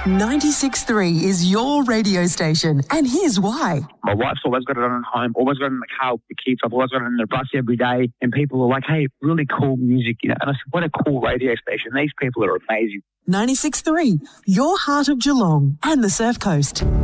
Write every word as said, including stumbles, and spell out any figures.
ninety-six point three is your radio station, and here's why. My wife's always got it on at home, always got it in the car with the kids. I've always got it in the bus every day, and people are like, hey, really cool music, you know. And I said, what a cool radio station. These people are amazing. ninety-six point three, your heart of Geelong and the Surf Coast.